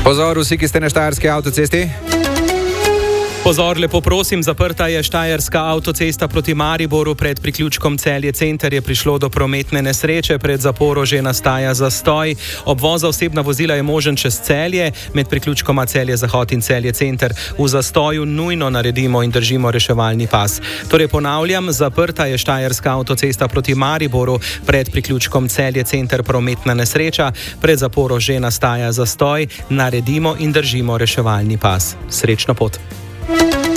Pozor, vsi, ki ste na štajerski avtocesti. Pozor, lepo prosim, zaprta je štajerska avtocesta proti Mariboru. Pred priključkom Celje Center je prišlo do prometne nesreče, pred zaporo že nastaja zastoj. Obvoz za osebna vozila je možen čez Celje, med priključkoma Celje Zahod in Celje Center. V zastoju nujno naredimo in držimo reševalni pas. Torej ponavljam, zaprta je štajerska avtocesta proti Mariboru, pred priključkom Celje Center prometna nesreča, pred zaporo že nastaja zastoj, naredimo in držimo reševalni pas. Srečno pot!